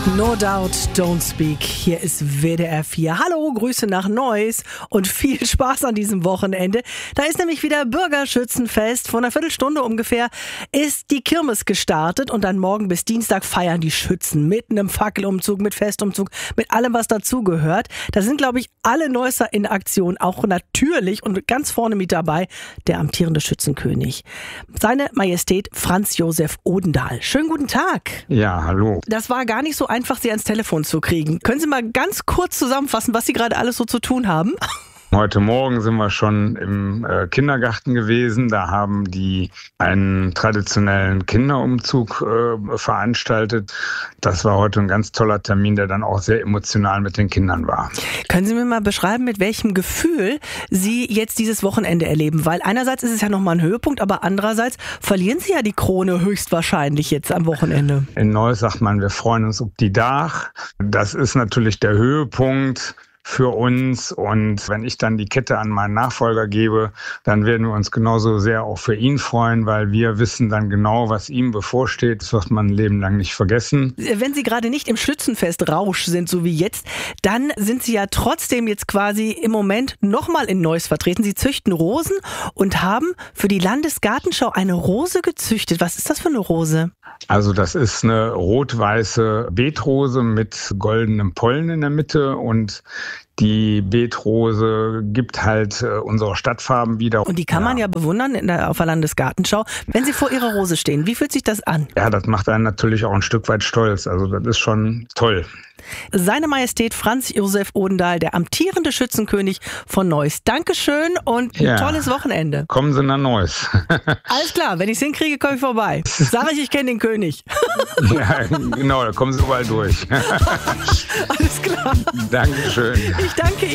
No doubt, don't speak. Hier ist WDR 4. Hallo, Grüße nach Neuss und viel Spaß an diesem Wochenende. Da ist nämlich wieder Bürgerschützenfest. Vor einer Viertelstunde ungefähr ist die Kirmes gestartet und dann morgen bis Dienstag feiern die Schützen mit einem Fackelumzug, mit Festumzug, mit allem, was dazugehört. Da sind, glaube ich, alle Neusser in Aktion, auch natürlich und ganz vorne mit dabei der amtierende Schützenkönig. Seine Majestät Franz Josef Odendahl. Schönen guten Tag. Ja, hallo. Das war gar nicht so einfach, Sie ans Telefon zu kriegen. Können Sie mal ganz kurz zusammenfassen, was Sie gerade alles so zu tun haben? Heute Morgen sind wir schon im Kindergarten gewesen. Da haben die einen traditionellen Kinderumzug veranstaltet. Das war heute ein ganz toller Termin, der dann auch sehr emotional mit den Kindern war. Können Sie mir mal beschreiben, mit welchem Gefühl Sie jetzt dieses Wochenende erleben? Weil einerseits ist es ja nochmal ein Höhepunkt, aber andererseits verlieren Sie ja die Krone höchstwahrscheinlich jetzt am Wochenende. In Neuss sagt man, wir freuen uns ob die Dach. Das ist natürlich der Höhepunkt für uns, und wenn ich dann die Kette an meinen Nachfolger gebe, dann werden wir uns genauso sehr auch für ihn freuen, weil wir wissen dann genau, was ihm bevorsteht. Das wird man ein Leben lang nicht vergessen. Wenn Sie gerade nicht im Schützenfestrausch sind, so wie jetzt, dann sind Sie ja trotzdem jetzt quasi im Moment nochmal in Neuss vertreten. Sie züchten Rosen und haben für die Landesgartenschau eine Rose gezüchtet. Was ist das für eine Rose? Also das ist eine rot-weiße Beetrose mit goldenem Pollen in der Mitte, und die Beetrose gibt halt unsere Stadtfarben wieder. Und die kann man ja bewundern auf der Landesgartenschau. Wenn Sie vor Ihrer Rose stehen, wie fühlt sich das an? Ja, das macht einen natürlich auch ein Stück weit stolz. Also das ist schon toll. Seine Majestät Franz Josef Odendahl, der amtierende Schützenkönig von Neuss. Dankeschön und ein tolles Wochenende. Kommen Sie nach Neuss. Alles klar, wenn ich es hinkriege, komme ich vorbei. Sag ich kenne den König. Ja, genau, da kommen Sie überall durch. Alles klar. Dankeschön. Ich danke Ihnen.